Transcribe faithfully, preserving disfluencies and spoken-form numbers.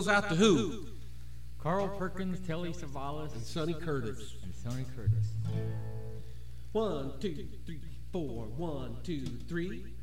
goes out to who? Carl Perkins, Telly Savalas, And Sonny Curtis. and Sonny Curtis. One, two, three, four. One, two, three.